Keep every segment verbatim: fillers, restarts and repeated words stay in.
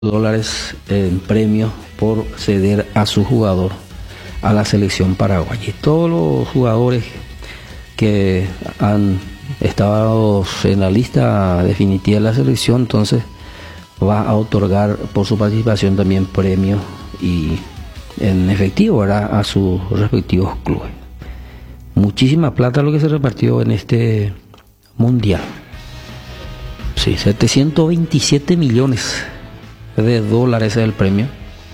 dólares en premio por ceder a su jugador a la selección paraguaya. Y todos los jugadores que han estado en la lista definitiva de la selección, entonces va a otorgar por su participación también premios y en efectivo, ¿verdad?, a sus respectivos clubes. Muchísima plata lo que se repartió en este mundial. Sí, setecientos veintisiete millones de dólares es el premio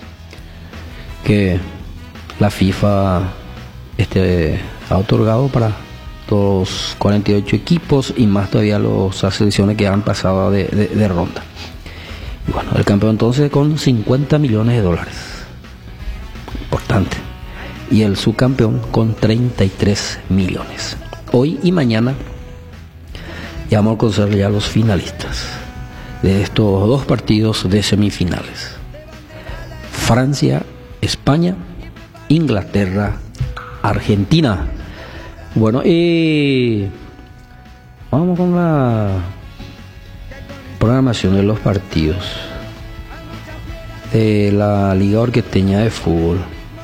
que la FIFA este, ha otorgado para los cuarenta y ocho equipos y más todavía las selecciones que han pasado de, de, de ronda. Y bueno, el campeón entonces con cincuenta millones de dólares, importante, y el subcampeón con treinta y tres millones. Hoy y mañana ya vamos a conocer ya los finalistas de estos dos partidos de semifinales: Francia, España, Inglaterra, Argentina. Bueno, y vamos con la programación de los partidos de la Liga Orqueteña de Fútbol.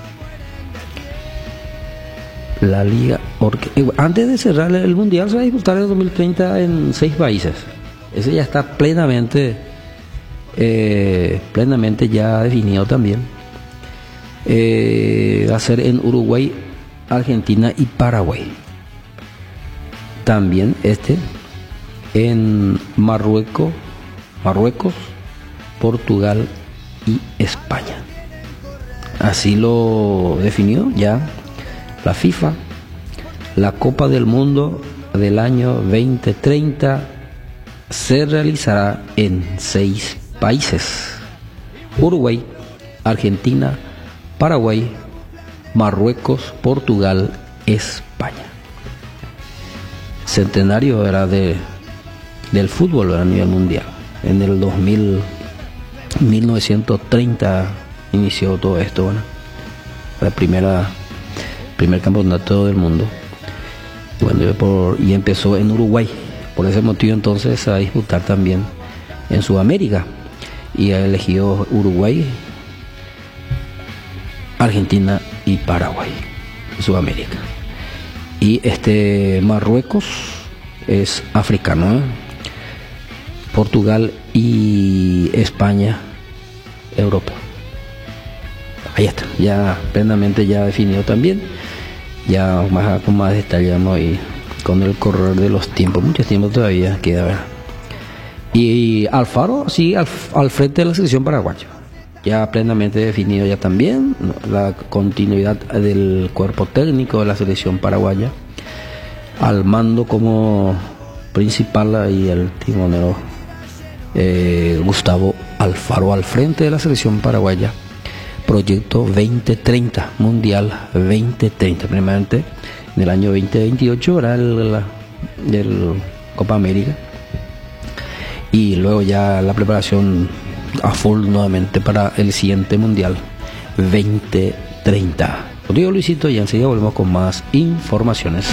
La Liga Orque... Antes de cerrar el Mundial, se va a disputar en dos mil treinta en seis países. Ese ya está plenamente eh, plenamente ya definido también. Eh, va a ser en Uruguay, Argentina y Paraguay. También este en Marruecos, Marruecos, Portugal y España. Así lo definió ya la FIFA. La Copa del Mundo del año veinte treinta se realizará en seis países: Uruguay, Argentina, Paraguay, Marruecos, Portugal, España. Centenario era de del fútbol a nivel mundial. En el dos mil, mil novecientos treinta inició todo esto, bueno, la primera primer campeonato del mundo. Bueno, por, y empezó en Uruguay. Por ese motivo entonces a disputar también en Sudamérica y ha elegido Uruguay, Argentina y Paraguay, Sudamérica. Y este Marruecos es africano, ¿eh? Portugal y España, Europa. Ahí está, ya plenamente ya definido también, ya más con más detalle, ¿no? Y con el correr de los tiempos, mucho tiempo todavía queda, ¿verdad? Y Alfaro, sí, al, al frente de la selección paraguaya, ya plenamente definido ya también, ¿no?, la continuidad del cuerpo técnico de la selección paraguaya, al mando como principal y el timonero eh, Gustavo Alfaro al frente de la selección paraguaya. Proyecto veinte treinta, Mundial veinte treinta, primeramente en el año veinte veintiocho era el, la, el Copa América, y luego ya la preparación a full nuevamente para el siguiente Mundial veinte treinta. Contigo, Luisito, y enseguida volvemos con más informaciones.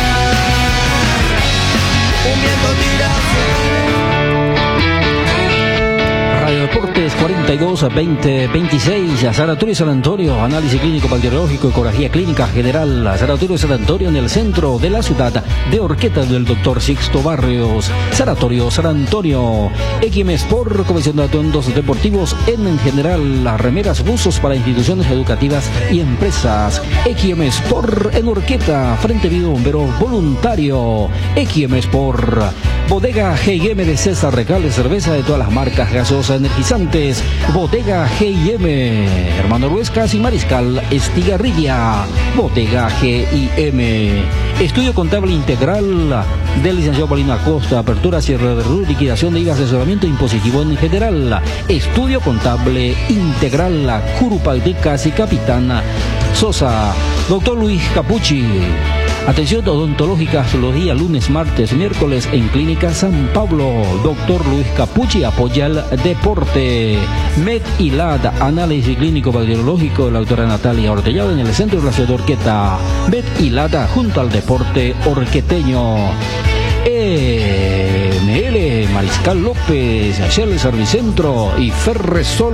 Deportes cuarenta y dos veinte veintiséis, Sanatorio San Antonio, análisis clínico, bacteriológico, ecografía clínica general. Sanatorio San Antonio, en el centro de la ciudad de Orqueta, del doctor Sixto Barrios. Sanatorio San Antonio. X M Sport, comisión de atuendos deportivos en general, las remeras, buzos para instituciones educativas y empresas. X M Sport en Orqueta, Frente Vivo Bombero Voluntario. X M Sport. Bodega G y M de César Recales, cerveza de todas las marcas, gaseosas, energizantes. Bodega G y M, Hermano Ruescas y Mariscal Estigarribia. Bodega G y M. Estudio contable integral del licenciado Paulino Acosta, apertura, cierre de R U, liquidación de I V A, asesoramiento impositivo en general. Estudio contable integral, Curupaldicas y Capitana Sosa. Doctor Luis Capucci. Atención odontológica los días lunes, martes, miércoles en Clínica San Pablo. Doctor Luis Capucci apoya el deporte. Med y L A D, análisis clínico bacteriológico de la doctora Natalia Ortellado en el centro de la ciudad de Orqueta. Med y L A D junto al deporte orqueteño. E M L, Mariscal López, Shell Servicentro y Ferresol